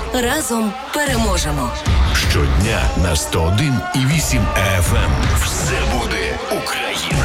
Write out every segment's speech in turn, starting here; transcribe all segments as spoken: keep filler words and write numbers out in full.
Разом переможемо. Щодня на сто один і вісім еф ем. Все буде Україна.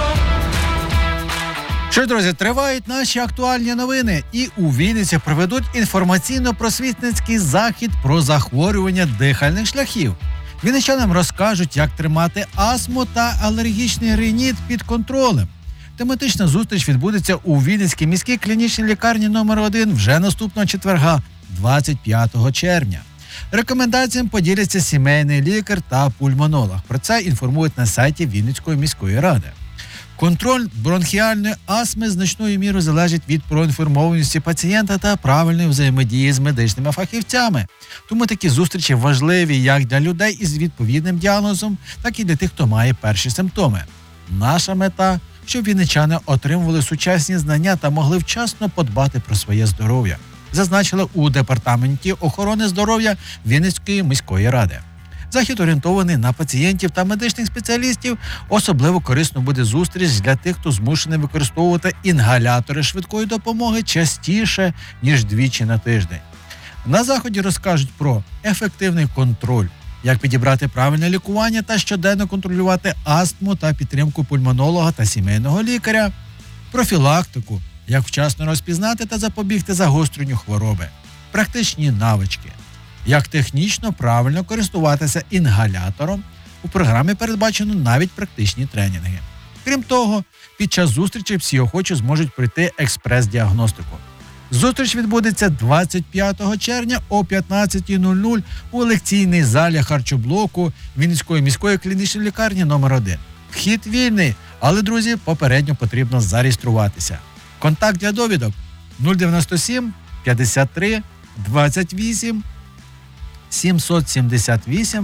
Що ж, друзі, тривають наші актуальні новини. І у Вінниці проведуть інформаційно-просвітницький захід про захворювання дихальних шляхів. Вінничанам розкажуть, як тримати астму та алергічний риніт під контролем. Тематична зустріч відбудеться у Вінницькій міській клінічній лікарні номер один вже наступного четверга, двадцять п'ятого червня. Рекомендаціям поділяться сімейний лікар та пульмонолог. Про це інформують на сайті Вінницької міської ради. Контроль бронхіальної астми значною мірою залежить від проінформованості пацієнта та правильної взаємодії з медичними фахівцями. Тому такі зустрічі важливі як для людей із відповідним діагнозом, так і для тих, хто має перші симптоми. Наша мета – щоб вінничани отримували сучасні знання та могли вчасно подбати про своє здоров'я, зазначили у Департаменті охорони здоров'я Вінницької міської ради. Захід орієнтований на пацієнтів та медичних спеціалістів. Особливо корисно буде зустріч для тих, хто змушений використовувати інгалятори швидкої допомоги частіше, ніж двічі на тиждень. На заході розкажуть про ефективний контроль, як підібрати правильне лікування та щоденно контролювати астму та підтримку пульмонолога та сімейного лікаря, профілактику, як вчасно розпізнати та запобігти загостренню хвороби, практичні навички, як технічно правильно користуватися інгалятором. У програмі передбачено навіть практичні тренінги. Крім того, під час зустрічі всі охочі зможуть пройти експрес-діагностику. Зустріч відбудеться двадцять п'ятого червня о п'ятнадцятій нуль нуль у лекційній залі харчоблоку Вінницької міської клінічної лікарні номер один. Вхід вільний, але, друзі, попередньо потрібно зареєструватися. Контакт для довідок нуль дев'яносто сім п'ятдесят три двадцять вісім сімсот сімдесят вісім